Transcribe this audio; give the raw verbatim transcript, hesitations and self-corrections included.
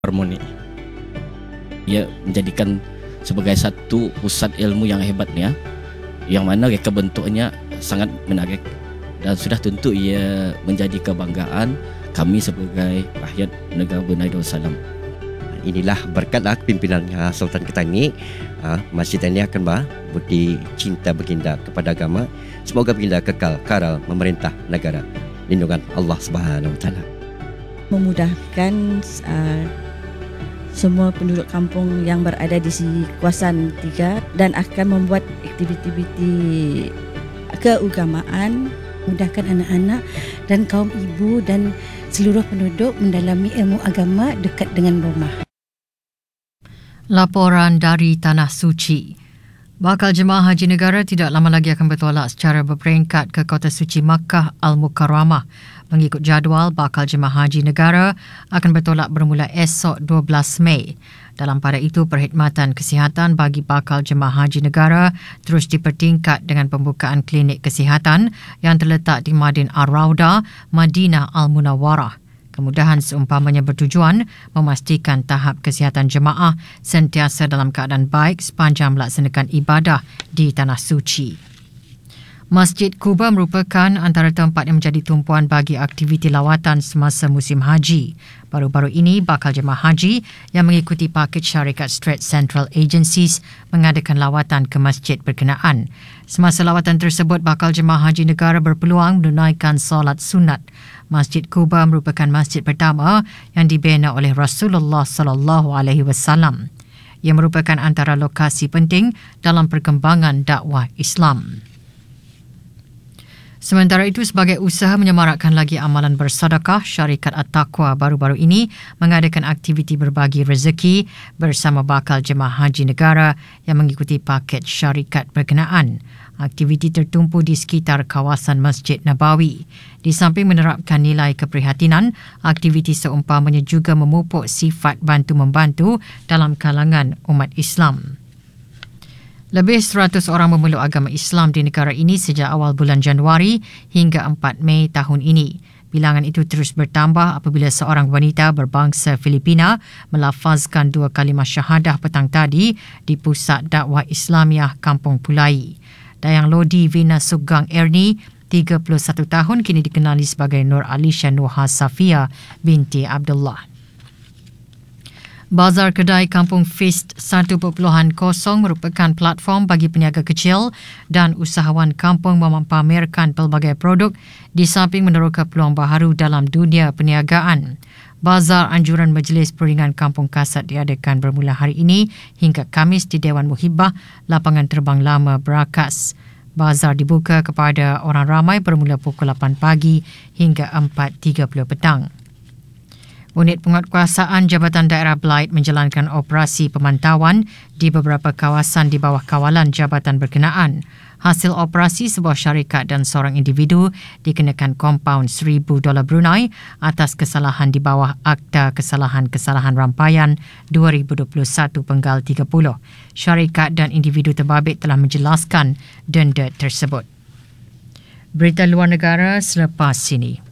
Harmoni. Ia menjadikan sebagai satu pusat ilmu yang hebatnya, yang mana reka bentuknya sangat menarik dan sudah tentu ia menjadi kebanggaan kami sebagai rakyat negara Brunei Darussalam. Inilah berkatlah pimpinan Sultan Ketangi. Masjid ini akan berbudi cinta baginda kepada agama. Semoga baginda kekal karal memerintah negara. Lindungan Allah Subhanahu Wa Taala. Memudahkan uh, semua penduduk kampung yang berada di kawasan tiga dan akan membuat aktiviti-aktiviti keagamaan, mudahkan anak-anak dan kaum ibu dan seluruh penduduk mendalami ilmu agama dekat dengan rumah. Laporan dari Tanah Suci. Bakal jemaah haji negara tidak lama lagi akan bertolak secara berperingkat ke kota suci Makkah Al-Mukarramah. Mengikut jadual, bakal jemaah haji negara akan bertolak bermula esok dua belas Mei. Dalam pada itu, perkhidmatan kesihatan bagi bakal jemaah haji negara terus dipertingkat dengan pembukaan klinik kesihatan yang terletak di Madin Ar-Rauda, Madinah Al-Munawwarah. Kemudahan seumpamanya bertujuan memastikan tahap kesihatan jemaah sentiasa dalam keadaan baik sepanjang melaksanakan ibadah di Tanah Suci. Masjid Quba merupakan antara tempat yang menjadi tumpuan bagi aktiviti lawatan semasa musim haji. Baru-baru ini, bakal jemaah haji yang mengikuti paket syarikat Strait Central Agencies mengadakan lawatan ke masjid berkenaan. Semasa lawatan tersebut, bakal jemaah haji negara berpeluang menunaikan solat sunat. Masjid Quba merupakan masjid pertama yang dibina oleh Rasulullah sallallahu alaihi wasallam. Ia merupakan antara lokasi penting dalam perkembangan dakwah Islam. Sementara itu, sebagai usaha menyemarakkan lagi amalan bersedekah, syarikat At-Taqwa baru-baru ini mengadakan aktiviti berbagi rezeki bersama bakal jemaah haji negara yang mengikuti paket syarikat berkenaan. Aktiviti tertumpu di sekitar kawasan Masjid Nabawi. Di samping menerapkan nilai keprihatinan, aktiviti seumpamanya juga memupuk sifat bantu-membantu dalam kalangan umat Islam. Lebih seratus orang memeluk agama Islam di negara ini sejak awal bulan Januari hingga empat Mei tahun ini. Bilangan itu terus bertambah apabila seorang wanita berbangsa Filipina melafazkan dua kalimah syahadah petang tadi di Pusat Dakwah Islamiah Kampung Pulai. Dayang Lodi Vina Sugang Erni, tiga puluh satu tahun, kini dikenali sebagai Nur Alisha Nuha Safia binti Abdullah. Bazar Kedai Kampung Feast satu titik kosong merupakan platform bagi peniaga kecil dan usahawan kampung memamerkan pelbagai produk di samping meneroka peluang baharu dalam dunia perniagaan. Bazar Anjuran Majlis Perundingan Kampung Kasat diadakan bermula hari ini hingga Khamis di Dewan Muhibbah, Lapangan Terbang Lama Berakas. Bazar dibuka kepada orang ramai bermula pukul lapan pagi hingga empat tiga puluh petang. Unit Penguatkuasaan Jabatan Daerah Belait menjalankan operasi pemantauan di beberapa kawasan di bawah kawalan jabatan berkenaan. Hasil operasi, sebuah syarikat dan seorang individu dikenakan kompaun seribu dolar Brunei atas kesalahan di bawah Akta Kesalahan-Kesalahan Rampaian dua ribu dua puluh satu penggal tiga puluh. Syarikat dan individu terbabit telah menjelaskan denda tersebut. Berita luar negara selepas ini.